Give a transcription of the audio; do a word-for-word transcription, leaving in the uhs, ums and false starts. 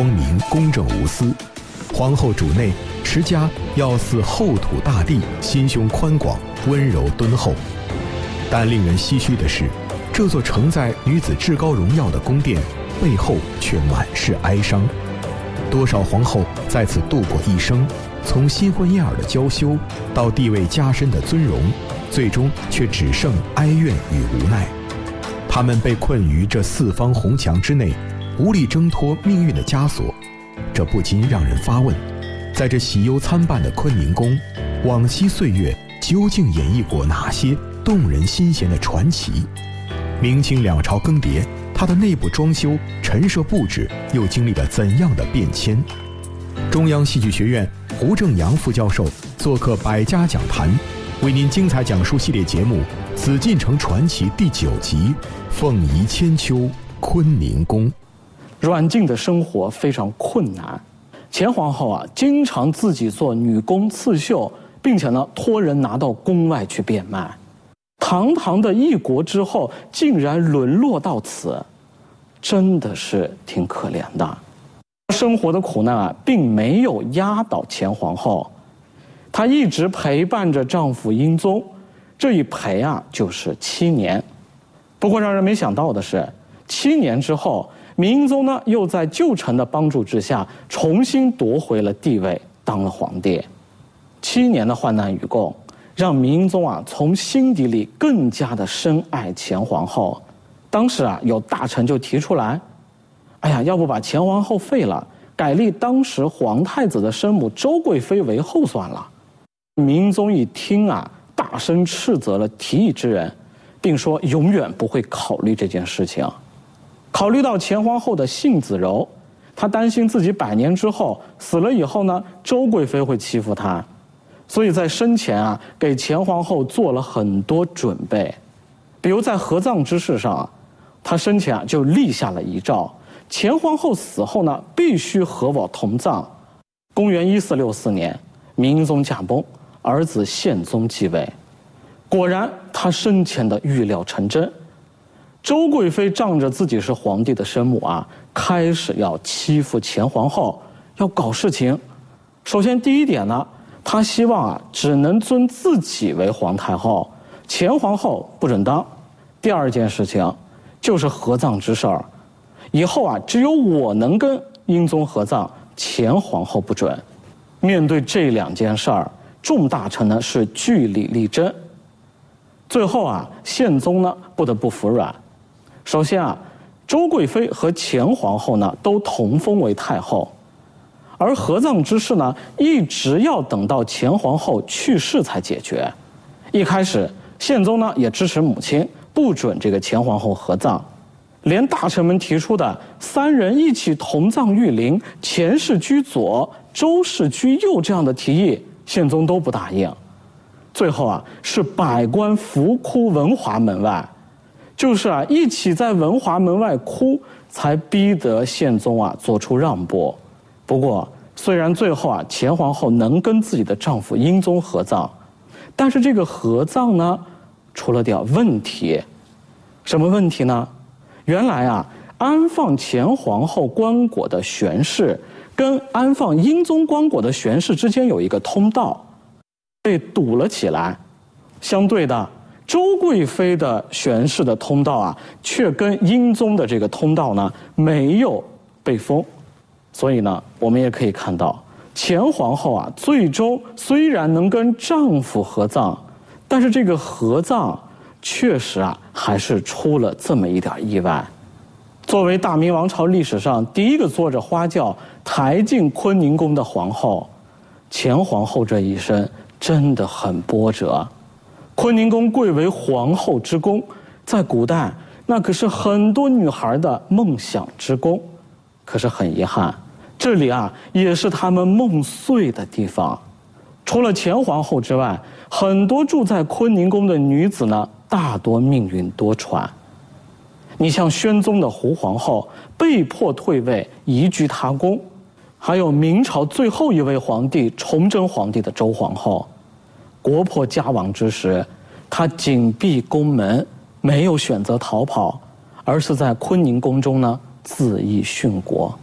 光明、公正无私。皇后主内，持家要似厚土大地，心胸宽广，温柔敦厚。但令人唏嘘的是，这座承载女子至高荣耀的宫殿背后却满是哀伤。多少皇后在此度过一生，从新婚燕尔的娇羞到地位加深的尊荣，最终却只剩哀怨与无奈。她们被困于这四方红墙之内，无力挣脱命运的枷锁。这不禁让人发问，在这喜忧参半的坤宁宫，往昔岁月究竟演绎过哪些动人心弦的传奇？明清两朝更迭，它的内部装修、陈设布置又经历了怎样的变迁？中央戏剧学院胡正阳副教授做客百家讲坛，为您精彩讲述系列节目《紫禁城传奇》第九集《凤仪千秋坤宁宫》。 阮静的生活非常困难，前皇后啊，经常自己做女工刺绣，并且呢，托人拿到宫外去变卖。堂堂的一国之后，竟然沦落到此，真的是挺可怜的。生活的苦难啊，并没有压倒前皇后，她一直陪伴着丈夫英宗，这一陪啊，就是七年。不过让人没想到的是，七年之后，明英宗呢，又在旧臣的帮助之下，重新夺回了地位，当了皇帝。七年的患难与共，让明英宗啊，从心底里更加的深爱前皇后。当时啊，有大臣就提出来，哎呀，要不把前皇后废了，改立当时皇太子的生母周贵妃为后算了。明英宗一听啊，大声斥责了提议之人，并说永远不会考虑这件事情。考虑到前皇后的性子柔，他担心自己百年之后死了以后呢，周贵妃会欺负他，所以在生前啊，给前皇后做了很多准备。比如在合葬之事上啊，他生前啊就立下了遗诏，前皇后死后呢，必须和我同葬。公元一四六四年，明英宗驾崩，儿子宪宗继位。果然，他生前的预料成真。周贵妃仗着自己是皇帝的生母啊，开始要欺负前皇后，要搞事情。首先第一点呢，她希望啊只能尊自己为皇太后，前皇后不准当。第二件事情就是合葬之事儿，以后啊只有我能跟英宗合葬，前皇后不准。面对这两件事儿，众大臣呢是据理力争。最后啊，宪宗呢不得不服软。首先啊，周贵妃和前皇后呢都同封为太后，而合葬之事呢一直要等到前皇后去世才解决。一开始，宪宗呢也支持母亲，不准这个前皇后合葬，连大臣们提出的三人一起同葬玉陵，前世居左，周氏居右这样的提议，宪宗都不答应。最后啊，是百官伏哭文华门外，就是啊，一起在文华门外哭，才逼得宪宗啊做出让步。不过，虽然最后啊，前皇后能跟自己的丈夫英宗合葬，但是这个合葬呢，出了点问题。什么问题呢？原来啊，安放前皇后棺椁的玄室跟安放英宗棺椁的玄室之间有一个通道，被堵了起来。相对的，周贵妃的玄室的通道啊，却跟英宗的这个通道呢没有被封。所以呢，我们也可以看到，前皇后啊，最终虽然能跟丈夫合葬，但是这个合葬确实啊，还是出了这么一点意外。作为大明王朝历史上第一个坐着花轿抬进坤宁宫的皇后，前皇后这一生真的很波折。坤宁宫贵为皇后之宫，在古代那可是很多女孩的梦想之宫。可是很遗憾，这里啊也是她们梦碎的地方。除了前皇后之外，很多住在坤宁宫的女子呢，大多命运多舛。你像宣宗的胡皇后被迫退位，移居他宫，还有明朝最后一位皇帝崇祯皇帝的周皇后，国破家亡之时，她紧闭宫门，没有选择逃跑，而是在坤宁宫中呢自缢殉国。